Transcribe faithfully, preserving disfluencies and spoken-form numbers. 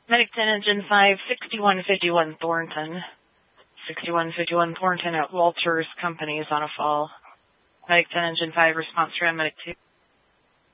Medic ten Engine five, sixty-one fifty-one Thornton. sixty-one fifty-one Thornton at Walters Companies on a fall. Medic ten Engine five, response to Medic two.